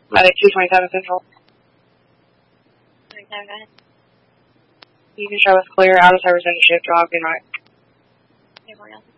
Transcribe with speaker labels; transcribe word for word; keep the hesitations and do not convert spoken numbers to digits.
Speaker 1: Medic two twenty-seven Central.
Speaker 2: twenty-seven, go ahead.
Speaker 1: You can show us clear, out of service, and shift, drop, and right.
Speaker 2: Everyone else.